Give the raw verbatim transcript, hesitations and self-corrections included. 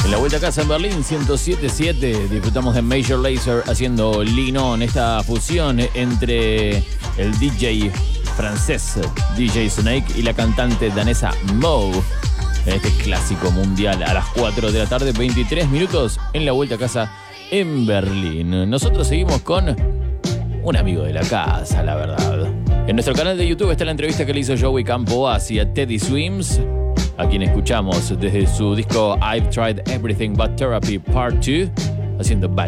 En la vuelta a casa en Berlín, ciento siete punto siete, disfrutamos de Major Lazer haciendo Lean On, esta fusión entre el D J francés D J Snake y la cantante danesa Mo, en este clásico mundial a las cuatro de la tarde, veintitrés minutos en la vuelta a casa en Berlín. Nosotros seguimos con un amigo de la casa, la verdad. En nuestro canal de YouTube está la entrevista que le hizo Joey Campo hacia Teddy Swims, a quien escuchamos desde su disco I've Tried Everything But Therapy Part dos, haciendo